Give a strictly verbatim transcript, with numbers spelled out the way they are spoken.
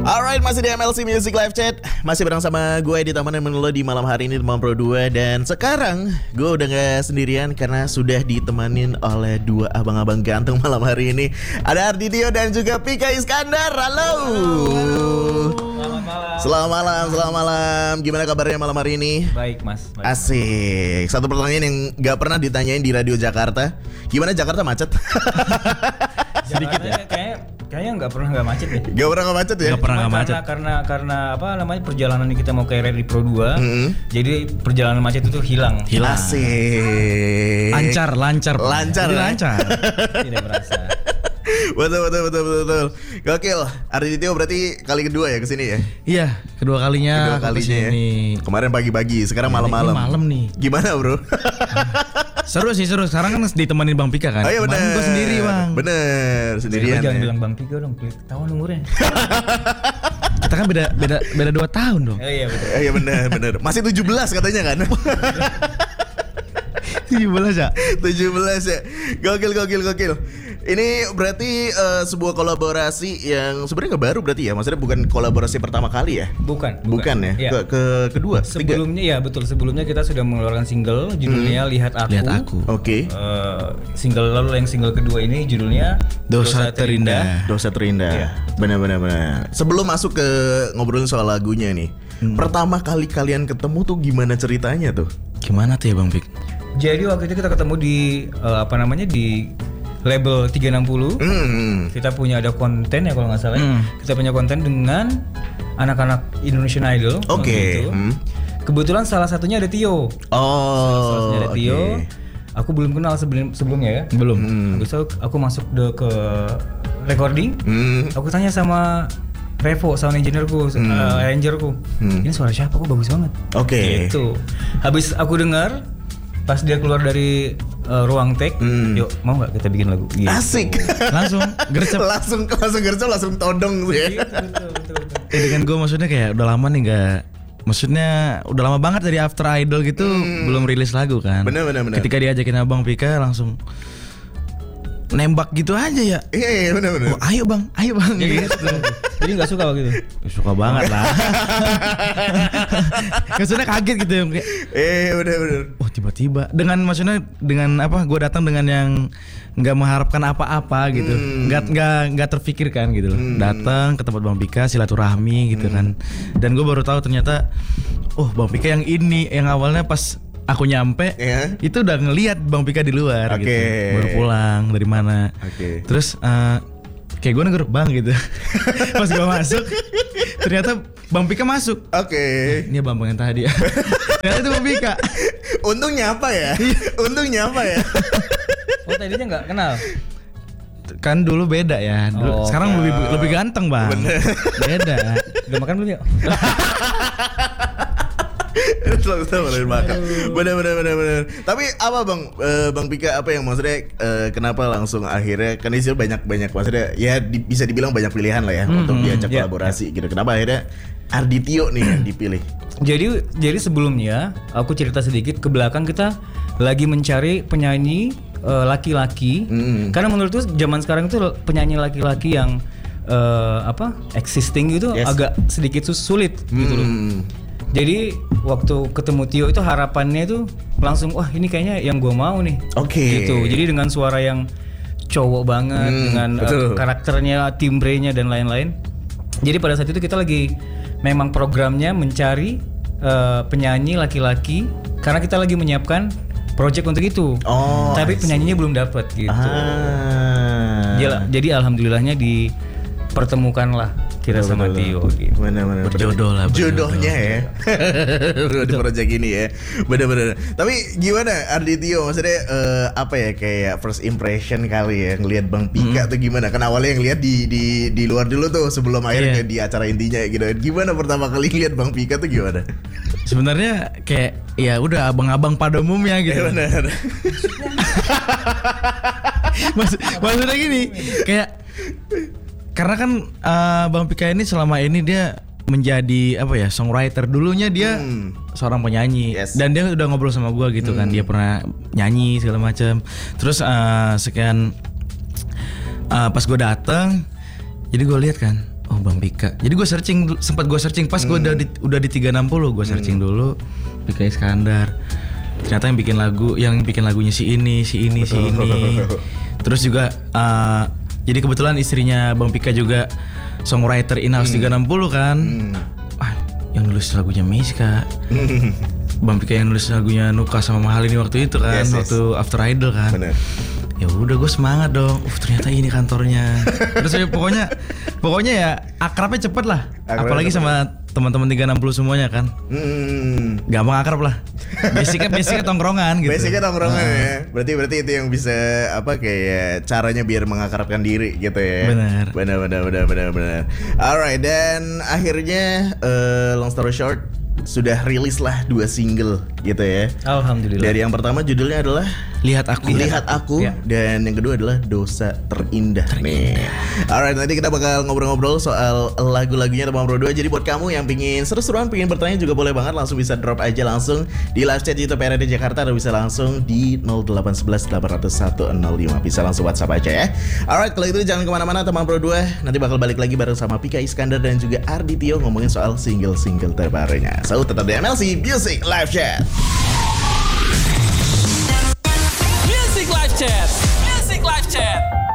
Alright, masih di M L C Music Live Chat. Masih bareng sama gue di Taman yang Menelo di malam hari ini di Malam Pro dua. Dan sekarang gue udah gak sendirian karena sudah ditemanin oleh dua abang-abang ganteng malam hari ini. Ada Arditio dan juga Pika Iskandar. Halo. Selamat malam. Selamat malam, selamat malam. Gimana kabarnya malam hari ini? Baik mas. Baik. Asik. Satu pertanyaan yang gak pernah ditanyain di Radio Jakarta. Gimana Jakarta macet? Sedikit ya. Kayaknya kayaknya nggak pernah nggak macet ya. Gak pernah gak macet ya? Gak pernah nggak macet. Karena, karena karena apa namanya perjalanan kita mau ke Rally Pro dua. Mm-hmm. Jadi perjalanan macet itu hilang. Hilang. Asik. Lancar, lancar. Lancar, Jadi ya? lancar. Tidak berasa. Betul betul betul betul betul. Gokil. Arditio berarti kali kedua ya kesini ya? Iya, kedua kalinya. Kedua aku kalinya ya. kesini. Kemarin pagi-pagi, sekarang Ini malam-malam. malam nih. Gimana bro? Seru sih, seru. Sekarang kan ditemenin Bang Pika kan. Oh iya bener. Kemarin gua sendiri Bang. Bener, sendirian Jangan ya. bilang Bang Pika dong, ketahuan umurnya. Kita kan beda beda beda dua tahun dong. Oh iya betul. Eh, iya bener bener. Masih tujuh belas katanya kan? tujuh belas ya. tujuh belas ya. Gokil gokil gokil. Ini berarti uh, sebuah kolaborasi yang sebenarnya nggak baru berarti ya? Maksudnya bukan kolaborasi pertama kali ya? Bukan. Bukan, ya? Iya. Ke, ke kedua, ketiga. Sebelumnya ya betul. Sebelumnya kita sudah mengeluarkan single judulnya Lihat Aku. Lihat Aku. Oke. Eh, single lalu yang single kedua ini judulnya Dosa Terindah. Dosa Terindah. Iya. Benar-benar benar. Sebelum masuk ke ngobrolin soal lagunya nih. Hmm. Pertama kali kalian ketemu tuh gimana ceritanya tuh? Gimana tuh ya Bang Pik? Jadi waktu itu kita ketemu di eh, apa namanya di label tiga enam nol. Hmm. Kita punya ada konten ya kalau nggak salah. Hmm. Kita punya konten dengan anak-anak Indonesian Idol. Oke. waktu itu. Hmm. Kebetulan salah satunya ada Tio. Oh. Salah satunya ada oke. Tio. Aku belum kenal sebelum sebelumnya ya. Belum. Hmm. Habis itu aku masuk de, ke recording. Hmm. Aku tanya sama Revo, sound engineer-ku, Hmm. uh, arranger-ku. Hmm. Ini suara siapa kok bagus banget. Oke. Gitu. Habis aku dengar, pas dia keluar dari uh, ruang take, Hmm. yuk mau nggak kita bikin lagu? Gitu. Asik. Langsung gercep. langsung langsung gercep langsung todong tuh ya. Gitu, betul, betul, betul. Eh, dengan gue maksudnya kayak udah lama nih nggak. Maksudnya udah lama banget dari After Idol gitu belum rilis lagu kan. Bener, bener, bener. Ketika diajakin Abang Pika langsung nembak gitu aja ya. Iya iya benar benar. Oh, ayo bang, ayo bang. Jadi, Gitu. jadi nggak suka waktu itu. Suka banget lah. Maksudnya kaget gitu ya. Kayak, Eh benar benar. oh tiba-tiba. Dengan maksudnya dengan apa? Gue datang dengan yang nggak mengharapkan apa-apa gitu. Hmm. Nggak nggak nggak terfikirkan gitu. Hmm. Datang ke tempat Bang Pika silaturahmi gitu kan. Dan gue baru tahu ternyata, oh Bang Pika yang ini yang awalnya pas aku nyampe Iya. itu udah ngelihat Bang Pika di luar Oke. gitu. Baru pulang dari mana. Oke. Terus eh, kayak gue negur bang gitu. Pas gue masuk ternyata Bang Pika masuk. Oke. Ini abang yang tadi. Ternyata itu Bang Pika. Untung nyapa ya. Untung nyapa ya. Oh tadinya nggak kenal. Kan dulu beda ya. Dulu, Oh, sekarang oke. lebih lebih ganteng bang. Bener. Beda. Udah makan belum ya? Selalu sama dari makan. Benar benar benar benar. Tapi apa bang eh, Bang Pika apa yang maksudnya eh, kenapa langsung akhirnya kan istilah banyak banyak maksudnya ya di- bisa dibilang banyak pilihan lah ya untuk diajak ya, kolaborasi gitu. Kenapa akhirnya Arditio nih yang dipilih? Jadi jadi sebelumnya aku cerita sedikit ke belakang kita lagi mencari penyanyi eh, laki-laki. Hmm. Karena menurut tuh zaman sekarang tuh penyanyi laki-laki yang eh, apa existing gitu Yes. agak sedikit sus- sulit gitu loh. Hmm. Jadi waktu ketemu Tio itu harapannya itu langsung wah ini kayaknya yang gue mau nih. Oke. Gitu. Jadi dengan suara yang cowok banget Hmm, dengan eh, betul. karakternya, timbrenya dan lain-lain. Jadi pada saat itu kita lagi memang programnya mencari eh, penyanyi laki-laki karena kita lagi menyiapkan project untuk itu. Oh, Tapi I see. penyanyinya belum dapat gitu. Ah. Jadi, jadi alhamdulillahnya dipertemukanlah kita sama Tio gitu. Benar-benar Berjodoh lah, berjodoh. Jodohnya ya. Di project ini ya. Benar-benar. Tapi gimana Arditio maksudnya eh, apa ya kayak first impression kali ya ngelihat Bang Pika tuh gimana? Kan awalnya yang lihat di di di luar dulu tuh sebelum akhirnya Iya. di acara intinya gitu. Gimana pertama kali lihat Bang Pika tuh gimana? Sebenarnya kayak ya udah abang-abang pada umumnya gitu. Ya benar. Maksud, maksudnya gini, kayak karena kan uh, Bang Pika ini selama ini dia menjadi apa ya songwriter, dulunya dia Hmm. seorang penyanyi. Yes. Dan dia udah ngobrol sama gue gitu kan, dia pernah nyanyi segala macam. Terus uh, sekian uh, pas gue datang, jadi gue lihat kan, oh Bang Pika. Jadi gue searching du- sempat gue searching pas gue Hmm. udah di udah di tiga enam nol gue searching dulu Pika Iskandar. Ternyata yang bikin lagu yang bikin lagunya si ini, si ini, si ini. Terus juga uh, jadi kebetulan istrinya Bang Pika juga songwriter in-house tiga enam nol kan. Hmm. Ah, yang nulis lagunya Miska. Bang Pika yang nulis lagunya Nuka sama Mahal ini waktu itu kan, Yes, yes. waktu After Idol kan. Bener. Ya udah gue semangat dong. Uh, ternyata ini kantornya. Terus ya pokoknya pokoknya ya akrabnya cepet lah. Akrabnya Apalagi cepet. sama teman-teman tiga enam nol semuanya kan. Hmm. Gampang akrab lah. Basicnya basicnya tongkrongan gitu. Basicnya tongkrongan Nah, ya. Berarti berarti itu yang bisa apa kayak caranya biar mengakrabkan diri gitu ya. Benar. Benar benar benar benar benar. Alright, dan akhirnya eh, long story short sudah rilis lah dua single gitu ya. Alhamdulillah. Dari yang pertama judulnya adalah Lihat aku. Lihat Aku, Ya. dan yang kedua adalah Dosa Terindah, nih. Alright, nanti kita bakal ngobrol-ngobrol soal lagu-lagunya Teman Pro dua. Jadi buat kamu yang pingin seru-seruan, pingin bertanya juga boleh banget, langsung bisa drop aja langsung di live chat YouTube R R D Jakarta, atau bisa langsung di nol delapan satu satu delapan nol satu nol lima. Bisa langsung WhatsApp aja ya. Alright, kalau itu jangan kemana-mana Teman Pro dua. Nanti bakal balik lagi bareng sama Pika Iskandar dan juga Ardi Tio ngomongin soal single-single terbarunya. So tetap di M L C Music Live Chat. Music Live Chat. Music Live Chat.